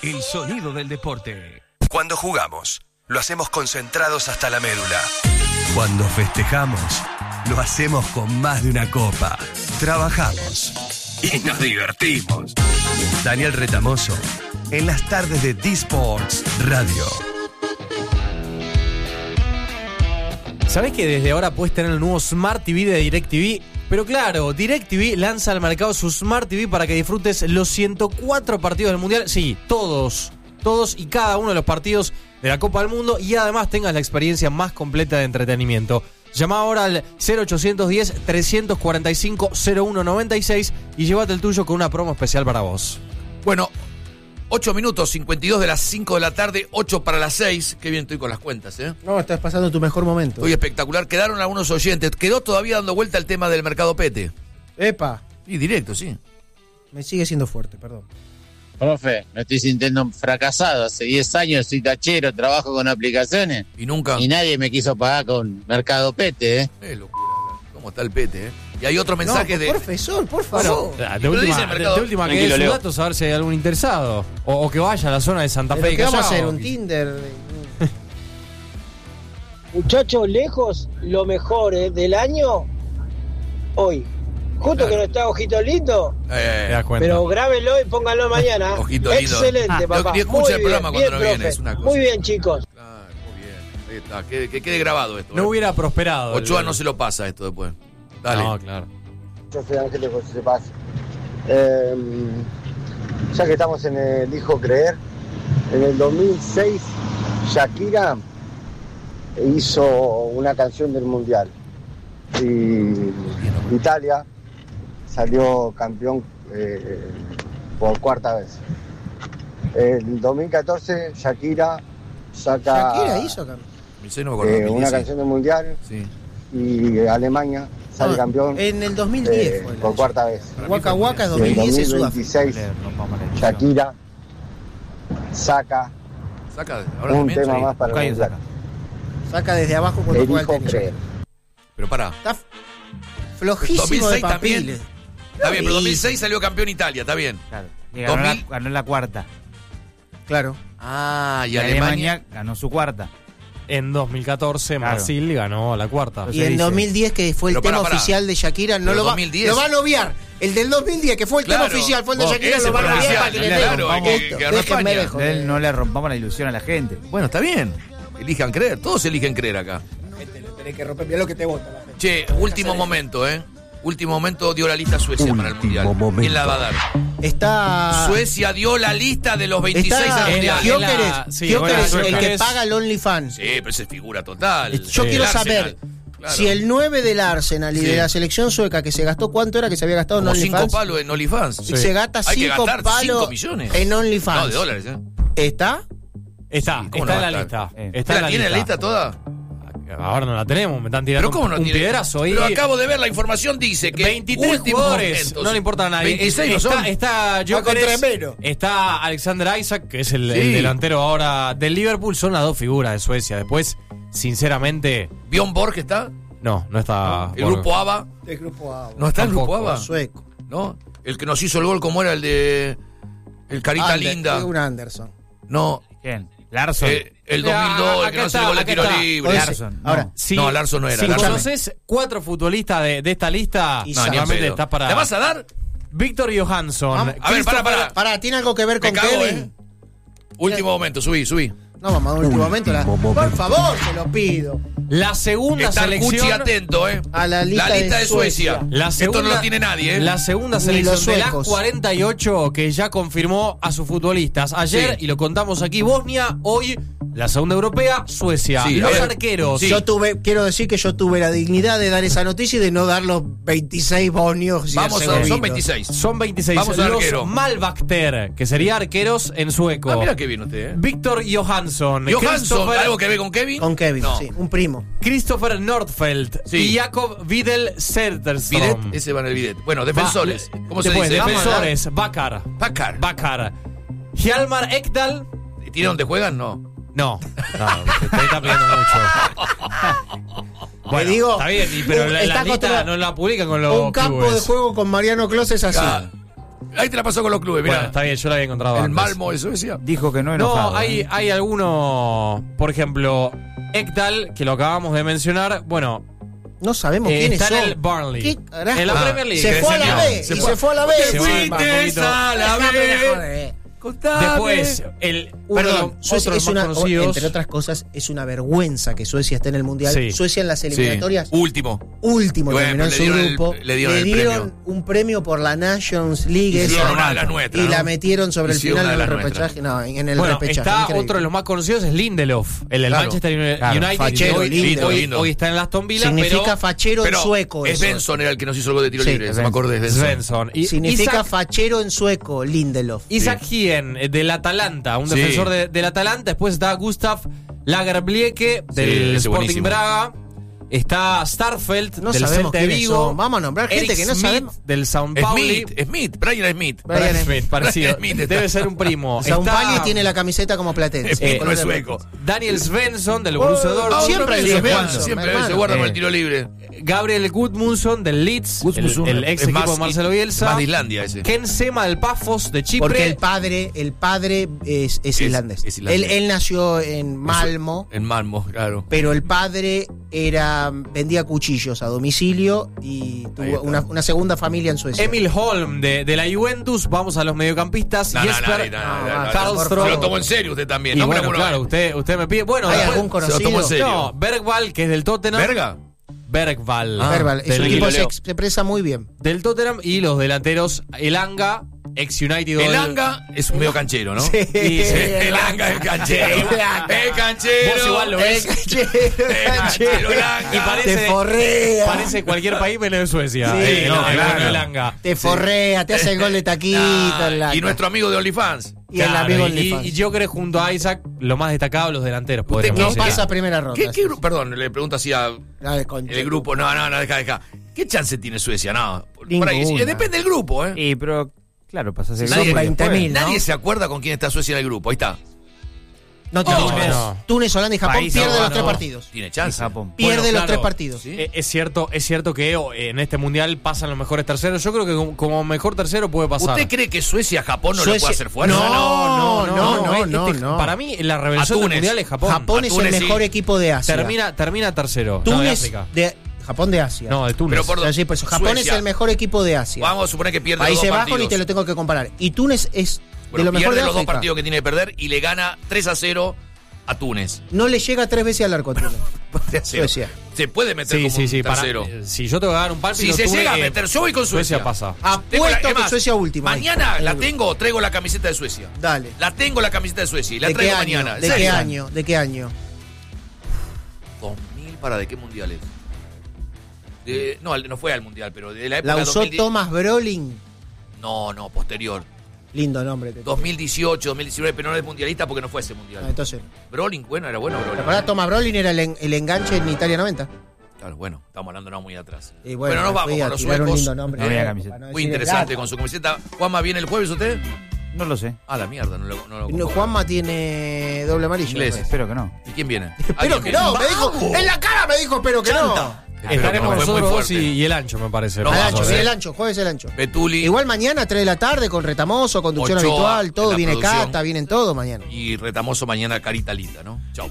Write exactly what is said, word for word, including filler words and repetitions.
El sonido del deporte. Cuando jugamos, lo hacemos concentrados hasta la médula. Cuando festejamos, lo hacemos con más de una copa. Trabajamos y nos divertimos. Daniel Retamoso, en las tardes de D-Sports Radio. ¿Sabés que desde ahora puedes tener el nuevo Smart T V de DirecTV? Pero claro, DirecTV lanza al mercado su Smart T V para que disfrutes los ciento cuatro partidos del Mundial. Sí, todos, todos y cada uno de los partidos de la Copa del Mundo y además tengas la experiencia más completa de entretenimiento. Llama ahora al cero ochocientos diez, trescientos cuarenta y cinco, cero uno noventa y seis y llévate el tuyo con una promo especial para vos. Bueno, ocho minutos, cincuenta y dos de las cinco de la tarde, ocho para las seis. Qué bien estoy con las cuentas, ¿eh? No, estás pasando tu mejor momento. Estoy espectacular. Quedaron algunos oyentes. Quedó todavía dando vuelta el tema del mercado Pete. Epa. Y directo, sí. Me sigue siendo fuerte, perdón. Profe, me estoy sintiendo fracasado. Hace diez años soy tachero, trabajo con aplicaciones. Y nunca. Y nadie me quiso pagar con Mercado Pete, ¿eh? Qué locura. ¿Cómo está el Pete, eh? Y hay otro mensaje no, de... profesor, por favor. Bueno, de última, de, de última que dé sus datos a ver si hay algún interesado. O, o que vaya a la zona de Santa Fe. ¿Qué vamos a hacer? ¿Un Tinder? Muchachos, lejos, lo mejor eh, del año, hoy. Justo claro. Que no está Ojito Lindo, eh, te das cuenta. Pero grábelo y póngalo mañana. Ojito Lindo. Excelente, papá. Ni escucha muy el programa bien, cuando bien, no viene, es una cosa. Muy bien, chicos. Claro, muy bien. Ahí está, que, que quede grabado esto. No ¿eh? hubiera prosperado. Ochoa el... no se lo pasa esto después. Dale. No, claro. Yo soy Ángel de José Paz. Eh, ya que estamos en el Hijo Creer, en el dos mil seis Shakira hizo una canción del Mundial y Italia salió campeón eh, por cuarta vez. En dos mil catorce Shakira saca Shakira hizo no eh, una canción del Mundial sí. Y Alemania sale ah, campeón en el dos mil diez eh, fue por cuarta vez. Waka Waka dos mil diez en dos mil veintiséis Shakira saca, saca ahora un tema más para el saca. saca desde abajo cuando juega el tenis. Pero pará. Está flojísimo dos mil seis de papeles. También. Está bien, pero dos mil seis salió campeón Italia, está bien. Claro. Y ganó, dos mil... la, ganó la cuarta. Claro. Ah, y, y Alemania... Alemania ganó su cuarta. En dos mil catorce claro. Brasil ganó la cuarta. Y en dos mil diez, que fue el pero tema para, para. oficial de Shakira, no lo, va, lo van a obviar. El del dos mil diez, que fue el claro. tema oficial, fue el de Shakira, Ese lo van a obviar para que le claro, den. No le rompamos la ilusión a la gente. Bueno, está bien. Elijan creer, todos eligen creer acá. Tenés que romper, mirá lo que te vota la gente. Che, último momento, ¿eh? Último momento dio la lista Suecia último para el Mundial. Momento. ¿Quién la va a dar? Está... Suecia dio la lista de los veintiséis está al Mundial. Gyökeres, sí, Gyökeres, el que paga el OnlyFans. Sí, pero ese es figura total. Yo sí. quiero saber claro. si el nueve del Arsenal y sí. de la selección sueca, que se gastó, ¿cuánto era que se había gastado en OnlyFans? cinco palos en OnlyFans. Sí. Se gasta cinco palos millones. en OnlyFans. No, de dólares, ¿eh? ¿Está? Está, sí, está no en la lista. Eh. ¿Está la tiene en la lista toda? Ahora no la tenemos, me están tirando ¿Pero cómo no un tiene? piedrazo ahí. Pero acabo de ver, la información dice que veintitrés jugadores, momentos, no le importa a nadie. veintiséis no está, son. Está Gyökeres, está Alexander Isak, que es el, sí. el delantero ahora del Liverpool. Son las dos figuras de Suecia. Después, sinceramente... ¿Björn Borg está? No, no está... ¿El Borg. grupo ABBA? El grupo ABBA. ¿No está Tampoco, el grupo ABBA? Sueco. ¿No? El que nos hizo el gol, ¿cómo era el de... El Carita Ander, Linda? Un Anderson. No. ¿Quién? Larsson. Eh, el dos mil dos, el que no se el gol de tiro libre. Larsson. No. Ahora, sí, no, Larsson no era. Si Larsson. conoces cuatro futbolistas de, de esta lista, y no, solamente estás para... ¿Te vas a dar? Víctor Johansson. Vamos, a ver, para, para. Para, ¿tiene algo que ver con cago, Kevin? Eh. Último momento, subí, subí. No, mamá, último momento. La... Por favor, se lo pido. La segunda Está selección... Cuchi atento, ¿eh? A la lista, la lista de, de Suecia. Suecia. La segunda, Esto no lo tiene nadie, ¿eh? La segunda selección de las cuarenta y ocho que ya confirmó a sus futbolistas. Ayer, sí. y lo contamos aquí, Bosnia, hoy... La segunda europea, Suecia. Sí, los ver, arqueros. Sí. Yo tuve, quiero decir que yo tuve la dignidad de dar esa noticia y de no dar los veintiséis bonios. Vamos a ver, son veintiséis. Son veintiséis. Vamos los al arquero. Malvakter, que sería arqueros en sueco. Ah, mira qué bien usted, ¿eh? Víctor Johansson. Johansson, ¿algo que ve con Kevin? Con Kevin, no. sí, un primo. Christopher Nordfeldt sí. y Jakob Videl Söderström. Bidet, ese va en el bidet. Bueno, defensores. Va, ¿Cómo se después, dice? Defensores, Bakar. Bakar. Bakar. Hjalmar Ekdal. ¿Tiene donde juegan? No. No, no, te está pidiendo mucho. Bueno, digo, está bien, pero la, la lista contra... no la publican con los un campo clubes. de juego con Mariano Clos es así. Claro. Ahí te la pasó con los clubes, Bueno, mira. está bien, yo la había encontrado El antes. Malmo de Suecia. Dijo que no enojado. No, hay, ¿eh? hay algunos, por ejemplo, Ekdal, que lo acabamos de mencionar, bueno, No sabemos eh, quiénes está son. en el Burnley. ¿Qué carajo? En la Ah, Premier League. Se fue a la señor. B Se y fue. se fue a la B. Se fue encima. un poquito. a la Déjame de B. joder. Contame. Después, el, uno Perdón, de los Suecia otros es más una, conocidos. entre otras cosas, es una vergüenza que Suecia esté en el Mundial. Sí. Suecia en las Sí, eliminatorias, último. último Bueno, terminó en le su dieron el- grupo. le dieron el premio. un premio por la Nations League Y esa, hicieron una de las nuestras, y ¿no? la metieron sobre el Hicieron final una de del las repechaje. No, en el Bueno, repechaje. está increíble. otro de los más conocidos, es Lindelof, el del Claro, Manchester claro, United. fachero, que hoy, lindo, hoy- lindo. hoy está en el Aston Villa, Significa pero fachero Pero en sueco. es eso. Benson era el que nos hizo el gol de tiro Sí, libre. es Se me acordé de Svensson. Svensson. Y- Significa Isaac, fachero en sueco, Lindelof. Isaac Hien, eh, del Atalanta, un Sí. defensor de- del Atalanta. Después está Gustav Lagerblieke, del ese Sporting buenísimo. Braga. Está Starfelt, No del sabemos Celta de quiénes Vigo. son. Vamos a nombrar gente Eric que no Smith, sabemos. del Sao Pauli. Smith, Smith, Brian Smith. Brian Brian Smith, parecido. Smith está. Debe ser un primo. Sao Está, Paulo tiene la camiseta como platense. Smith Eh, no es sueco. Daniel Svensson, del Borussia Oh, Dortmund. siempre Siempre el se Svensson, guarda, siempre hermano. se guarda con Eh. el tiro libre. Gabriel Gudmundsson, del Leeds, el, Gudmundsson el ex es equipo más- de Marcelo Bielsa. Más de Islandia ese. Ken Sema, del Pafos, de Chipre. Porque el padre, el padre es, es Es- islandés. es islandés. Él, él nació en Malmo, En Malmo, claro. pero el padre era vendía cuchillos a domicilio y Ahí tuvo está. una, una segunda familia en Suecia. Emil Holm, de, de la Juventus. Vamos a los mediocampistas. No, no, Jesper no, no, no, no, no. Karlström. Se lo tomó en serio usted también. Y No, bueno, bueno, claro, usted, usted me pide. Bueno, ¿Hay después- algún se lo tomó en conocido? serio. No, Bergvall, que es del Tottenham. ¿Verga? Bergvall. Ah, Verbal, es del, un equipo lo se leo. expresa muy bien. del Tottenham. Y los delanteros, Elanga, ex United. El Anga es un medio canchero, ¿no? Sí. Y- El Anga es canchero. El Anga. El canchero. Vos igual lo ves. El canchero, El canchero, el Anga. Y parece, Te forrea. parece cualquier país menos de Suecia. Sí, Eh, no, el- el claro. bueno Elanga. Te forrea, te hace el gol de taquito. Ah, el Anga. y nuestro amigo de OnlyFans. Y el Claro, amigo y, OnlyFans. y yo creo junto a Isaac, lo más destacado, los delanteros. podríamos No decir. pasa primera ronda. ¿Qué, qué grupo? Perdón, le pregunto así a Dale, concha. el grupo. No, no, no, deja, deja. ¿Qué chance tiene Suecia? No, por Ninguna. ahí. sí, depende del grupo, ¿eh? Y, pero, claro, pasás el Son Nadie- grupo y veinte después. mil, ¿no? Nadie se acuerda con quién está Suecia en el grupo. Ahí está. No tiene Oh, chance. no. Túnez, Holanda y Japón País, pierde no, los no. tres partidos. Tiene Y chance. Japón. Pierde Bueno, los claro. tres partidos. Sí. Eh, Es cierto, es cierto que oh, en este mundial pasan los mejores terceros. Yo creo que como, como mejor tercero puede pasar. ¿Usted cree que Suecia-Japón no le Suecia- puede hacer fuerza? No, no, no, este- no, no. Para mí, la revelación del Túnez. mundial es Japón. Japón A es Túnez, el mejor sí. equipo de Asia. Termina, termina tercero. No, de Túnez África. de Japón de Asia. No, de Túnez. Pero por- O sea, sí, por eso, Japón Suecia. es el mejor equipo de Asia. Vamos a suponer que pierde Países los dos Bajos partidos. ni te lo tengo que comparar. Y Túnez es Bueno, de lo mejor pierde de los dos África. partidos que tiene que perder y le gana tres a cero a Túnez. No le llega tres veces al arco a Túnez. tres a cero. Suecia. Se puede meter Sí, como sí, un sí. Para, tercero. eh, si yo tengo que dar un palpito, Si se Túnez, llega a eh, meter, yo voy con Suecia. Suecia pasa. Tengo la- Apuesto es que más, Suecia última. ahí. Mañana En la el- tengo, traigo la camiseta de Suecia. Dale. La tengo la camiseta de Suecia y la ¿De qué traigo año? mañana. ¿De ¿En qué serio? año? ¿De qué año? dos mil para de qué mundial es. De- no, no fue al mundial, pero de la época La de usó dos mil diez. Thomas Brolin. No, no, posterior. Lindo nombre. te- dos mil dieciocho, dos mil diecinueve, pero no es mundialista porque no fue ese Ah, mundial. entonces, Brolin, bueno, era bueno ¿te Brolin. acordás? Thomas Brolin era el, en- el enganche en Italia noventa. Claro, bueno, estamos hablando no muy atrás. Y bueno, nos me vamos fui a con los tirar un suecos. lindo nombre. No había Eh, camiseta. para no Muy decir interesante el con su camiseta. ¿Juanma viene el jueves usted? No lo sé. Ah, la mierda, no lo, no lo No, convoco. Juanma tiene doble amarillo. Inglés. me Espero que no. ¿Y quién viene? Espero ¿Alguien que viene? no, me dijo. En la cara me dijo, espero que no. Estaremos Fue muy nosotros dos y, fuerte. y el ancho, me parece. No, Al Vamos ancho, a sí, ver. el ancho, jueves el ancho. Betuli. Igual mañana, tres de la tarde, con Retamoso, conducción Ochoa habitual, en todo, la viene producción. Cata, vienen todo mañana. Y Retamoso mañana carita linda, ¿no? Chau.